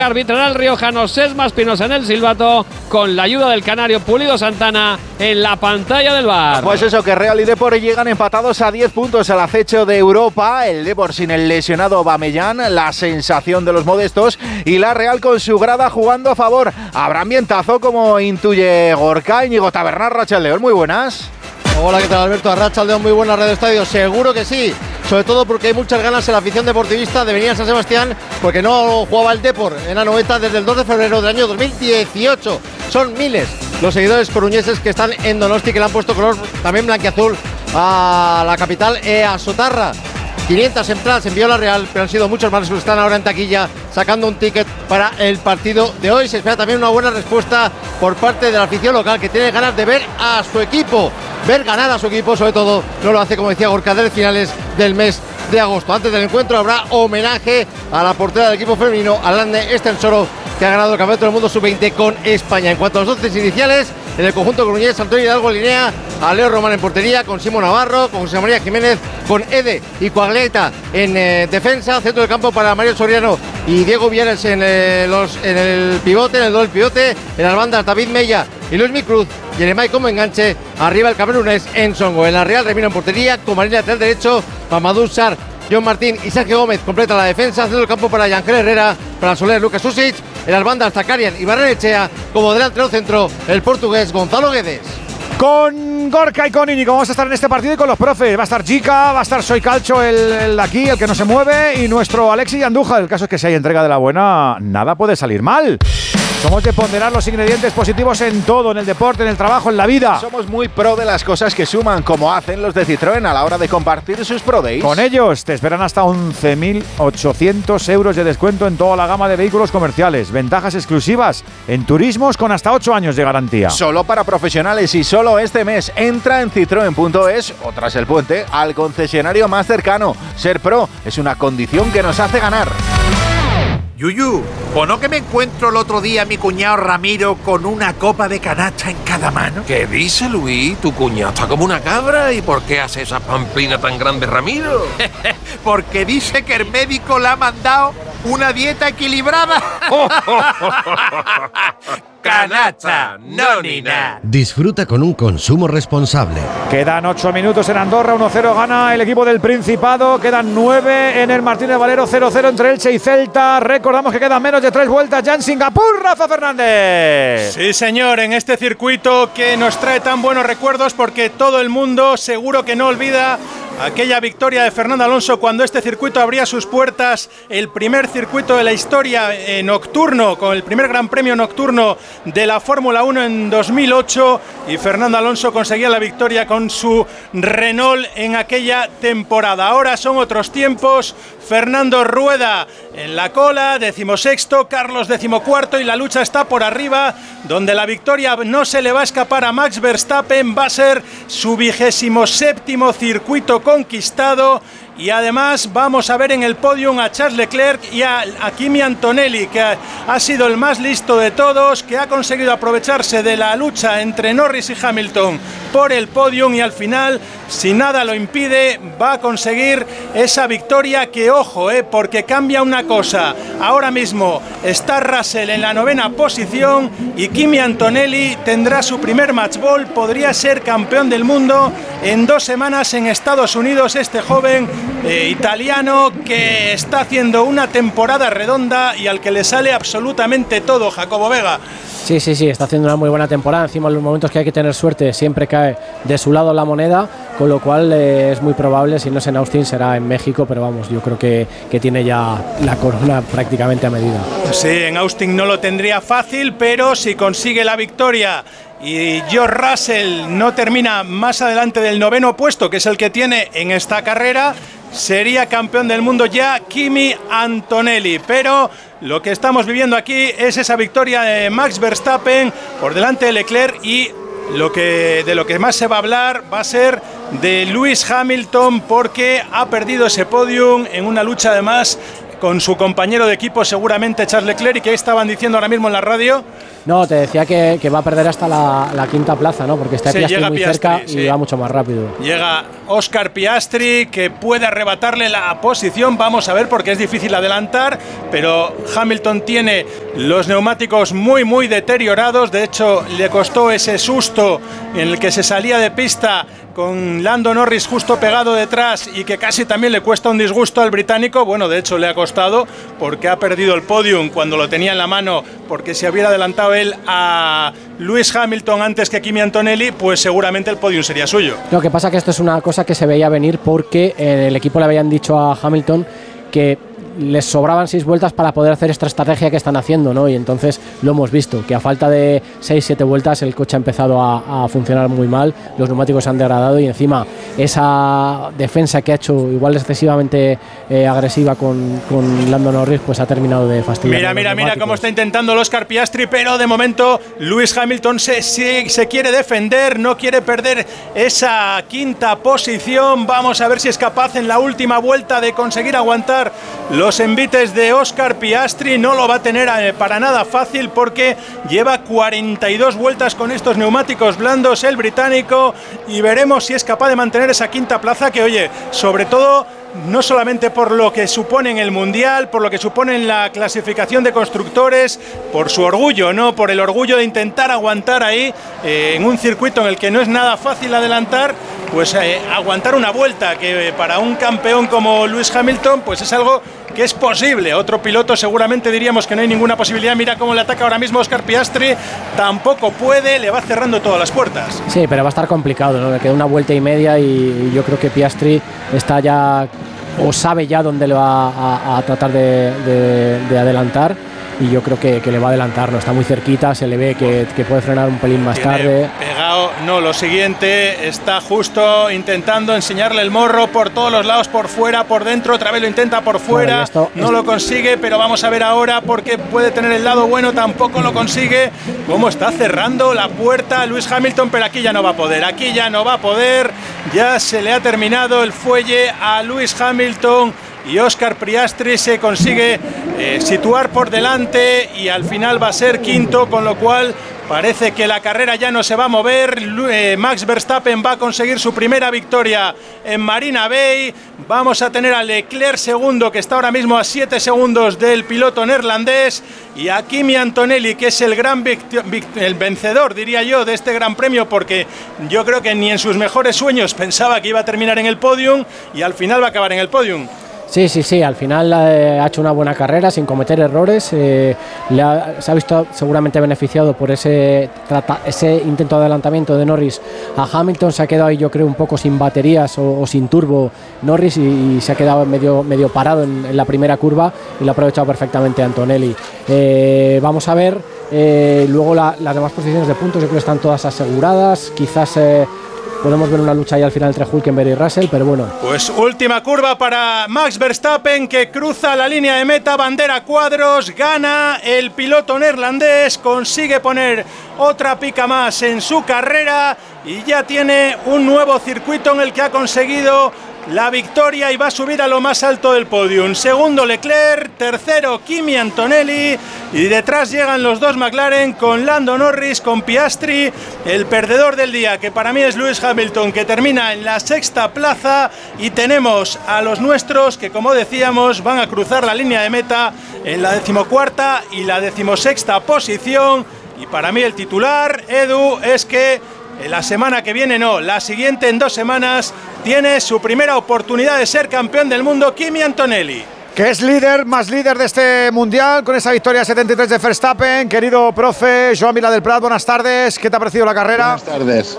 Arbitrará el riojano Sesma Espinosa en el silbato, con la ayuda del canario Pulido Santana en la pantalla del VAR. Pues eso, que Real y Depor llegan empatados a 10 puntos al acecho de Europa. El Depor sin el lesionado Aubameyang, la sensación de los modestos, y la Real con su grada jugando a favor. Habrá ambientazo, como intuye Gorka. Íñigo Tabernar, Rachaldeón, muy buenas. Hola, ¿qué tal, Alberto? Arratsaldeón, muy buena Radio Estadio. Seguro que sí, sobre todo porque hay muchas ganas en la afición deportivista de venir a San Sebastián, porque no jugaba el Depor en Anoeta desde el 2 de febrero del año 2018. Son miles los seguidores coruñeses que están en Donosti, que le han puesto color también blanquiazul a la capital, a Sotarra. 500 entradas envió la Real, pero han sido muchos más los que están ahora en taquilla sacando un ticket para el partido de hoy. Se espera también una buena respuesta por parte de la afición local, que tiene ganas de ver a su equipo, ver ganar a su equipo, sobre todo no lo hace, como decía Gorka, de finales del mes de agosto. Antes del encuentro habrá homenaje a la portera del equipo femenino, Alande Estensoro, que ha ganado el Campeonato del Mundo Sub-20 con España. En cuanto a los 11 iniciales, en el conjunto coruñés, Antonio Hidalgo Linea, a Leo Román en portería, con Simón Navarro, con José María Jiménez, con Ede y Coagleta en defensa, centro del campo para Mario Soriano y Diego Villares en el pivote, en el doble pivote, en las bandas David Mella y Luis Micruz, Jeremai como enganche, arriba el camerunés Ensongo. En la Real, Remiro en portería, con Marina lateral derecho, Mamadou Sarr, John Martín y Sergio Gómez completa la defensa, centro del campo para Yangel Herrera, para Soler, Lucas Usic, en las bandas Zakarian y Barrenechea, como delantero centro el portugués Gonzalo Guedes. Con Gorka y con Íñigo vamos a estar en este partido y con los profes. Va a estar Jica, va a estar Soy Calcho, el de aquí, el que no se mueve, y nuestro Alexis Andújar. El caso es que si hay entrega de la buena, nada puede salir mal. Somos de ponderar los ingredientes positivos en todo, en el deporte, en el trabajo, en la vida. Somos muy pro de las cosas que suman, como hacen los de Citroën a la hora de compartir sus Pro Days. Con ellos te esperan hasta 11.800 euros de descuento en toda la gama de vehículos comerciales. Ventajas exclusivas en turismos con hasta 8 años de garantía. Solo para profesionales y solo este mes. Entra en citroen.es o tras el puente al concesionario más cercano. Ser pro es una condición que nos hace ganar. Yuyu, ¿o no que me encuentro el otro día a mi cuñado Ramiro con una copa de canasta en cada mano? ¿Qué dice, Luis? Tu cuñado está como una cabra. ¿Y por qué hace esa pamplina tan grande, Ramiro? Porque dice que el médico le ha mandado una dieta equilibrada. Canasta, no ni nada. Disfruta con un consumo responsable. Quedan 8 minutos en Andorra, 1-0 gana el equipo del Principado. Quedan 9 en el Martínez Valero, 0-0 entre Elche y Celta. Recordamos que quedan menos de 3 vueltas ya en Singapur, Rafa Fernández. Sí, señor, en este circuito que nos trae tan buenos recuerdos, porque todo el mundo seguro que no olvida aquella victoria de Fernando Alonso cuando este circuito abría sus puertas, el primer circuito de la historia nocturno, con el primer Gran Premio nocturno de la Fórmula 1 en 2008, y Fernando Alonso conseguía la victoria con su Renault en aquella temporada. Ahora son otros tiempos. Fernando Rueda en la cola, 16º, Carlos 14º, y la lucha está por arriba, donde la victoria no se le va a escapar a Max Verstappen. Va a ser su 27º circuito conquistado, y además vamos a ver en el podium a Charles Leclerc y a Kimi Antonelli, que ha sido el más listo de todos, que ha conseguido aprovecharse de la lucha entre Norris y Hamilton por el podium, y al final, si nada lo impide, va a conseguir esa victoria que, ojo, porque cambia una cosa. Ahora mismo está Russell en la 9ª posición y Kimi Antonelli tendrá su primer match ball. Podría ser campeón del mundo en 2 semanas en Estados Unidos, este joven italiano que está haciendo una temporada redonda y al que le sale absolutamente todo. Jacobo Vega. Sí, está haciendo una muy buena temporada. Encima, en los momentos que hay que tener suerte, siempre cae de su lado la moneda, con lo cual es muy probable, si no es en Austin, será en México, pero vamos, yo creo que tiene ya la corona prácticamente a medida. Sí, en Austin no lo tendría fácil, pero si consigue la victoria y George Russell no termina más adelante del 9º puesto, que es el que tiene en esta carrera, sería campeón del mundo ya Kimi Antonelli. Pero lo que estamos viviendo aquí es esa victoria de Max Verstappen por delante de Leclerc, y de lo que más se va a hablar va a ser de Lewis Hamilton, porque ha perdido ese podium en una lucha además con su compañero de equipo, seguramente Charles Leclerc, y que estaban diciendo ahora mismo en la radio. No, te decía que va a perder hasta la quinta plaza, ¿no? Porque está Piastri muy cerca y va mucho más rápido. Llega Oscar Piastri, que puede arrebatarle la posición. Vamos a ver, porque es difícil adelantar, pero Hamilton tiene los neumáticos muy deteriorados. De hecho, le costó ese susto en el que se salía de pista con Lando Norris justo pegado detrás y que casi también le cuesta un disgusto al británico. Bueno, de hecho le ha costado, porque ha perdido el podium cuando lo tenía en la mano, porque si hubiera adelantado él a Lewis Hamilton antes que Kimi Antonelli, pues seguramente el podium sería suyo. Lo que pasa que esto es una cosa que se veía venir, porque en el equipo le habían dicho a Hamilton que les sobraban 6 vueltas para poder hacer esta estrategia que están haciendo, ¿no? Y entonces lo hemos visto, que a falta de 6-7 vueltas el coche ha empezado a funcionar muy mal, los neumáticos se han degradado y encima esa defensa que ha hecho igual excesivamente agresiva con Lando Norris, pues ha terminado de fastidiar. Mira cómo está intentando el Oscar Piastri, pero de momento Lewis Hamilton se quiere defender, no quiere perder esa quinta posición. Vamos a ver si es capaz en la última vuelta de conseguir aguantar los envites de Oscar Piastri. No lo va a tener para nada fácil, porque lleva 42 vueltas con estos neumáticos blandos el británico, y veremos si es capaz de mantener esa quinta plaza, que oye, sobre todo no solamente por lo que supone en el Mundial, por lo que supone en la clasificación de constructores, por su orgullo, ¿no? Por el orgullo de intentar aguantar ahí en un circuito en el que no es nada fácil adelantar, pues aguantar una vuelta, que para un campeón como Lewis Hamilton pues es algo que es posible. Otro piloto seguramente diríamos que no hay ninguna posibilidad. Mira cómo le ataca ahora mismo Oscar Piastri, tampoco puede, le va cerrando todas las puertas. Sí, pero va a estar complicado, ¿no? Le queda una vuelta y media y yo creo que Piastri está ya, o sabe ya dónde le va a tratar de adelantar, y yo creo que le va a adelantar, no está muy cerquita, se le ve que puede frenar un pelín más tarde. Pegado, no, lo siguiente, está justo intentando enseñarle el morro por todos los lados, por fuera, por dentro, otra vez lo intenta por fuera, no lo consigue, pero vamos a ver ahora, porque puede tener el lado bueno, tampoco lo consigue. Cómo está cerrando la puerta Lewis Hamilton, pero aquí ya no va a poder, ya se le ha terminado el fuelle a Lewis Hamilton, y Oscar Piastri se consigue situar por delante y al final va a ser quinto, con lo cual parece que la carrera ya no se va a mover. Max Verstappen va a conseguir su primera victoria en Marina Bay. Vamos a tener a Leclerc segundo, que está ahora mismo a 7 segundos del piloto neerlandés, y a Kimi Antonelli, que es el el vencedor, diría yo, de este gran premio, porque yo creo que ni en sus mejores sueños pensaba que iba a terminar en el podium, y al final va a acabar en el podium. Sí, al final ha hecho una buena carrera sin cometer errores, se ha visto seguramente beneficiado por ese intento de adelantamiento de Norris a Hamilton. Se ha quedado ahí, yo creo, un poco sin baterías o sin turbo Norris, y se ha quedado medio parado en la primera curva, y lo ha aprovechado perfectamente Antonelli. Vamos a ver luego las demás posiciones de puntos, yo creo que están todas aseguradas, quizás podemos ver una lucha ahí al final entre Hülkenberg y Russell, pero bueno. Pues última curva para Max Verstappen, que cruza la línea de meta, bandera cuadros, gana el piloto neerlandés, consigue poner otra pica más en su carrera y ya tiene un nuevo circuito en el que ha conseguido la victoria y va a subir a lo más alto del podium. Segundo Leclerc, tercero Kimi Antonelli, y detrás llegan los dos McLaren con Lando Norris, con Piastri. El perdedor del día, que para mí es Lewis Hamilton, que termina en la sexta plaza, y tenemos a los nuestros que, como decíamos, van a cruzar la línea de meta en la 14ª y la 16ª posición. Y para mí el titular, Edu, es que la semana que viene, no, la siguiente, en 2 semanas, tiene su primera oportunidad de ser campeón del mundo, Kimi Antonelli. Que es más líder de este mundial, con esa victoria 73 de Verstappen. Querido profe, Joan Vila del Prat, buenas tardes. ¿Qué te ha parecido la carrera? Buenas tardes.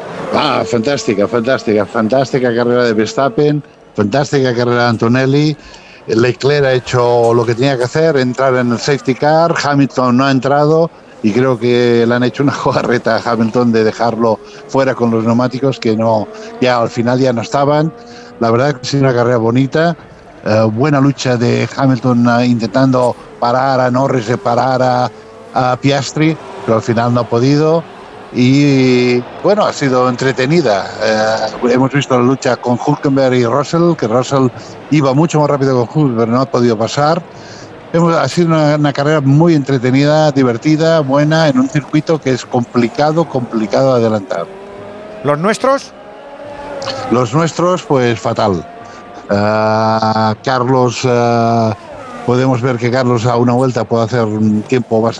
Fantástica carrera de Verstappen, fantástica carrera de Antonelli. Leclerc ha hecho lo que tenía que hacer, entrar en el safety car. Hamilton no ha entrado, y creo que le han hecho una jugarreta a Hamilton de dejarlo fuera con los neumáticos, que no, ya al final ya no estaban. La verdad que ha sido una carrera bonita, buena lucha de Hamilton intentando parar a Norris, parar a Piastri, pero al final no ha podido. Y bueno, ha sido entretenida. Hemos visto la lucha con Hülkenberg y Russell, que Russell iba mucho más rápido con Hülkenberg, no ha podido pasar. Ha sido una carrera muy entretenida, divertida, buena, en un circuito que es complicado de adelantar. ¿Los nuestros? Los nuestros, pues fatal. Carlos, podemos ver que Carlos a una vuelta puede hacer un tiempo bastante